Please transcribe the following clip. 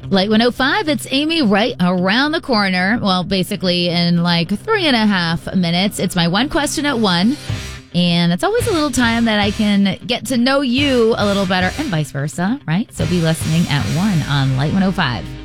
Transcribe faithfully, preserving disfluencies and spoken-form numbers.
Light one oh five, it's Amy right around the corner. Well, basically in like three and a half minutes. It's my one question at one. And it's always a little time that I can get to know you a little better and vice versa, right? So be listening at one on Light one oh five.